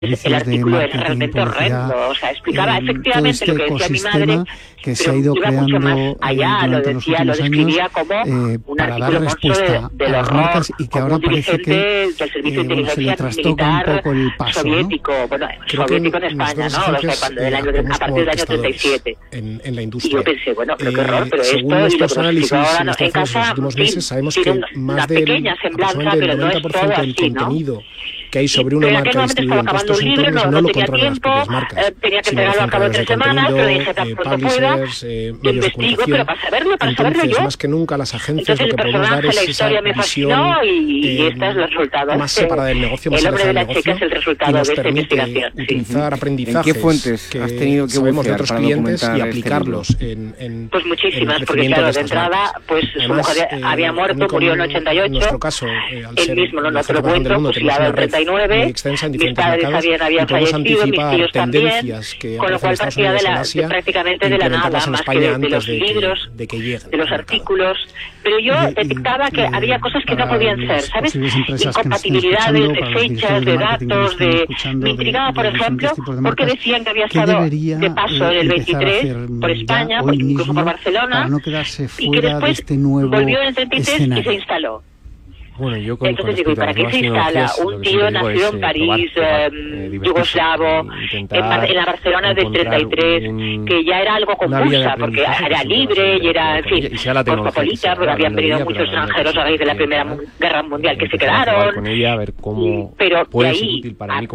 el artículo era realmente horrendo, o sea, explicaba efectivamente lo que decía mi madre, que se ha ido creando mucho más allá, lo describía como un artículo monstruo del horror, y que como ahora un dirigente del servicio de inteligencia militar soviético, bueno, soviético en España, ¿no? O sea, cuando a partir del año 37. En la industria. Y yo pensé, bueno, pero qué horror, pero según esto y lo nuestros que nos análisis explicó ahora en en casa, los últimos meses, sabemos que tiene más una del pequeña semblanza, aproximadamente pero no es 90% todo del así, ¿no? contenido que hay sobre una pero marca distribuida en acabando estos un libro, entornos no no lo tenía controlan las tiempo, propias marcas, tenía que sino entregarlo a cabo en 3 semanas, pero dije tan pronto pueda, publishers, medios de investigo, pero para saberlo Entonces, yo. más que nunca las agencias Entonces lo que podemos dar es la esa historia me fascinó y este es el resultado. más separada del negocio, más el hombre de alejada la del chica es negocio, el resultado y nos de esta permite investigación. utilizar aprendizajes ¿En qué fuentes que has tenido que sabemos de bucear otros para clientes y documentar aplicarlos pues muchísimas, en el porque crecimiento claro, de de estas entrada, marcas. pues Además, su mujer había muerto, murió en 88, en nuestro caso, él mismo no te lo cuento, fusilado en 39, extensa en mis diferentes padres mercados, habían fallecido, mis tíos también, con lo cual partía prácticamente de la nada, más que de los libros, de los artículos, pero yo detectaba que había cosas que no podían ser, ¿sabes? Incompatibilidades de fechas, de datos, me intrigaba, por ejemplo, porque decían que había estado de paso en el 23 por España, incluso por Barcelona, y que después volvió en el 33 y se instaló. Bueno, yo entonces digo, ¿y para qué se instala un tío nacido en París, yugoslavo, en la Barcelona del 33, que ya era algo confusa, porque era libre y era, en fin, cosmopolita, porque habían venido muchos extranjeros a raíz de la Primera Guerra Mundial que se quedaron, pero de ahí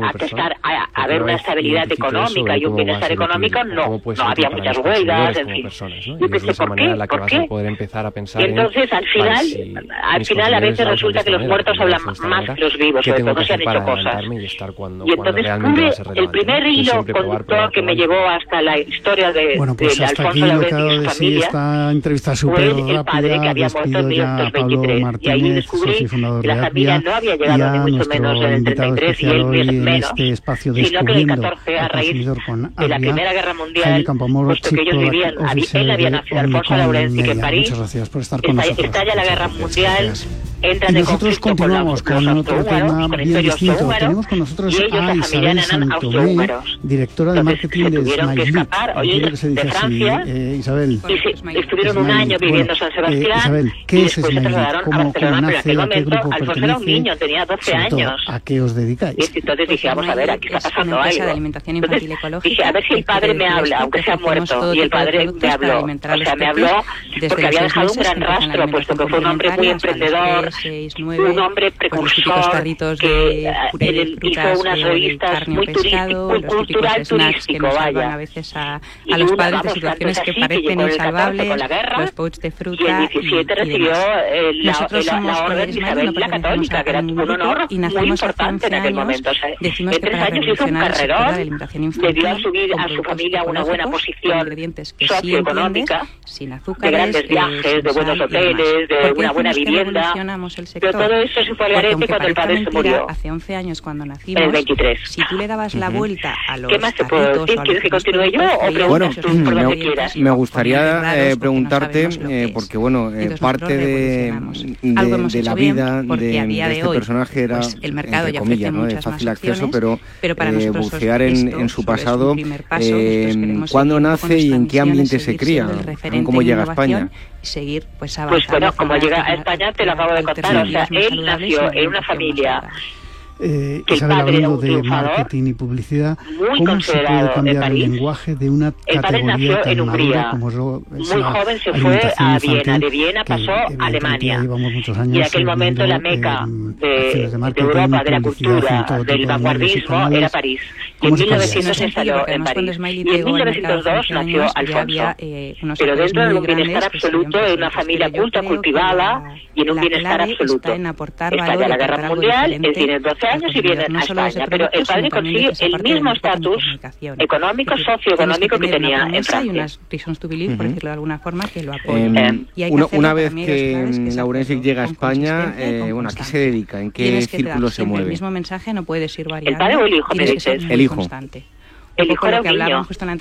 a haber una estabilidad económica y un bienestar económico, no había muchas huelgas, en fin. Yo pensé, ¿por qué? Y entonces, al final a veces resulta que los muertos hablan más que los vivos, sobre todo si han hecho cosas. Y entonces pude, el primer hilo conductor que me llevó hasta la historia de Alfonso Laurenti y su familia fue el padre que había muerto en 1923. Y ahí descubrí que la familia no había llegado ni mucho menos en el 33 y él menos, sino que en el 14, a raíz de la Primera Guerra Mundial, puesto que ellos vivían, él había nacido Alfonso Laurenti, que en París estalla la Guerra Mundial, entran de nosotros continuamos con otro tema bien distinto. Tenemos con nosotros a Isabel Santomé, directora de marketing de Smiley. Quiero que se dice así, Isabel. Estuvieron un año viviendo en San Sebastián. Isabel, ¿qué es Smiley? ¿Cómo nace? ¿A qué grupo Alfonso era un niño, tenía 12 años. ¿A qué os dedicáis? Y entonces dije, vamos a ver, aquí está pasando algo. Entonces dije, a ver si el padre me habla, aunque sea muerto. Y el padre me habló. O sea, me habló porque había dejado un gran rastro, puesto que fue un hombre muy emprendedor, un hombre precursor que hizo unas revistas muy cultural turístico, vaya. A veces a los padres de situaciones que parecen insalvables, los pouch de fruta y el 17 recibió la orden de Isabel la Católica, que era un honor muy importante en aquel momento. O sea, en 3 años hizo un carrerón, le dio a su familia una buena posición socioeconómica, de grandes viajes, de buenos hoteles, de una buena vivienda, pero todo eso se fue al garete cuando el padre se murió. Hace 11 años cuando nacimos, en el 23. Si tú le dabas la vuelta a los ¿qué más te puedo decir? ¿Quieres que continúe yo o preguntas tú por donde quieras? Me gustaría preguntarte, porque bueno, parte de la vida de este personaje era, entre comillas, ¿no?, de fácil acceso, pero bucear en su pasado, cuándo nace y en qué ambiente se cría, cómo llega a España. Seguir, pues bueno, como llega a España te lo acabo de contar, o sea, él nació en una familia Isabel, hablando de marketing y publicidad, ¿cómo se puede cambiar el lenguaje de una categoría tan madura como es muy joven se fue a Viena, de Viena pasó a Alemania, y en aquel momento la meca de Europa, de la cultura, del vanguardismo, era París. Y en 1900 se instaló en París. Y en 1902 nació Alfonso. Pero dentro de un bienestar absoluto, en una familia culta, cultivada, y en un bienestar absoluto. Estalla la Guerra Mundial, él tiene 12 años y viene a España, pero el padre consigue el mismo estatus económico, socioeconómico que tenía en Francia. Hay unas reasons to believe, por decirlo de alguna forma, que lo apoyan. Una vez que Laurenti llega a España, bueno, ¿a qué se dedica? ¿En qué círculo se mueve? El mismo mensaje no puedes ir variando. ¿El padre o el hijo, me dices? El hijo. El hijo era un niño.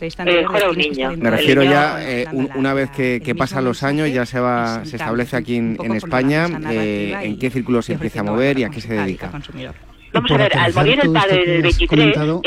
Me refiero ya, una vez que pasan los años, ya se establece aquí en España, ¿en qué círculo se empieza a mover y a qué se dedica? Vamos a ver, al morir el padre del 23...